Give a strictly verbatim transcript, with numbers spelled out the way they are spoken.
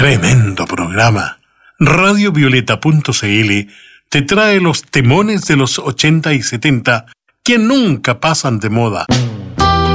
Tremendo programa. Radio Violeta punto c l te trae los temones de los ochenta y setenta que nunca pasan de moda.